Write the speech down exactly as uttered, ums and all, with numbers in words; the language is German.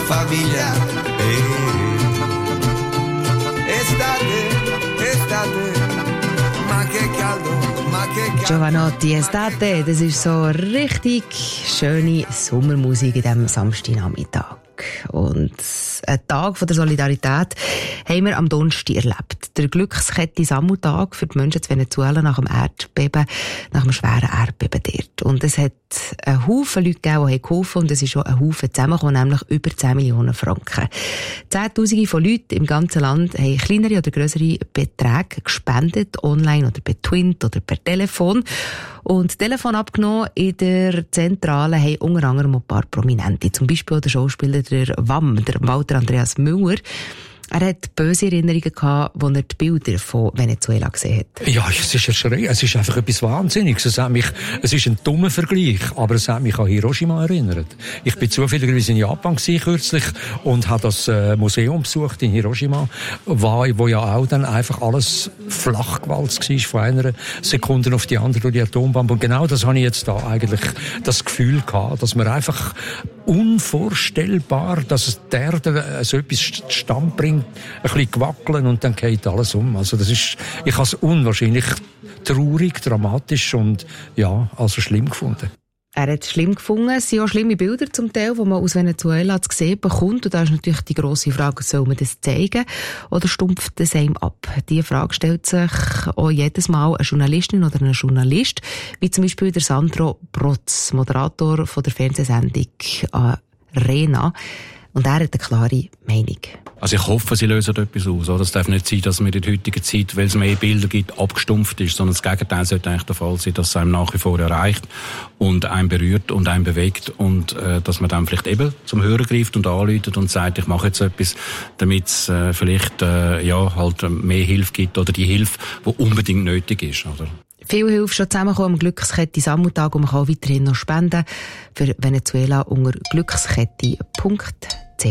famiglia. Eh. Estate, estate, ma che caldo, ma che caldo. Giovanotti, Estate, das ist so richtig schöne Sommermusik in diesem Samstagnachmittag. Und einen Tag von der Solidarität haben wir am Donnerstag erlebt. Der Glückskette-Sammeltag für die Menschen zu Venezuela nach dem Erdbeben, nach dem schweren Erdbeben dort. Und es hat einen Haufen Leute gegeben, die geholfen haben, und es ist schon ein Haufen zusammengekommen, nämlich über zehn Millionen Franken. Zehntausende von Leuten im ganzen Land haben kleinere oder grössere Beträge gespendet, online oder per Twint oder per Telefon. Und Telefon abgenommen in der Zentrale haben unter anderem ein paar Prominente. Zum Beispiel der Schauspieler der W A M, der Walter Andreas Müller. Er hat böse Erinnerungen gehabt, als er die Bilder von Venezuela gesehen hat. Ja, es ist erschreckend. Es ist einfach etwas Wahnsinniges. Es hat mich, es ist ein dummer Vergleich, aber es hat mich an Hiroshima erinnert. Ich bin zufälligerweise in Japan gewesen, kürzlich und habe das äh, Museum besucht in Hiroshima, wo, wo ja auch dann einfach alles flach gewalzt war von einer Sekunde auf die andere durch die Atombombe. Und genau das habe ich jetzt da eigentlich das Gefühl gehabt, dass man einfach unvorstellbar, dass es der Erde so etwas zustande bringt, ein bisschen gewackeln und dann geht alles um. Also das ist, ich habe es unwahrscheinlich traurig, dramatisch und ja, also schlimm gefunden. Er hat es schlimm gefunden. Es sind auch schlimme Bilder zum Teil, die man aus Venezuela zu sehen bekommt. Und da ist natürlich die grosse Frage, soll man das zeigen oder stumpft das einem ab? Diese Frage stellt sich auch jedes Mal eine Journalistin oder ein Journalist, wie zum Beispiel der Sandro Protz, Moderator von der Fernsehsendung Arena. Und er hat eine klare Meinung. Also ich hoffe, sie lösen etwas aus. Es darf nicht sein, dass man in der heutigen Zeit, weil es mehr Bilder gibt, abgestumpft ist, sondern das Gegenteil sollte eigentlich der Fall sein, dass es einem nach wie vor erreicht und einen berührt und einen bewegt und äh, dass man dann vielleicht eben zum Hörer greift und anruft und sagt, ich mache jetzt etwas, damit es äh, vielleicht äh, ja, halt mehr Hilfe gibt oder die Hilfe, die unbedingt nötig ist. Oder? Viel Hilfe schon zusammengekommen am Glückskette-Sammeltag und man kann auch weiterhin noch spenden für Venezuela unter glückskette punkt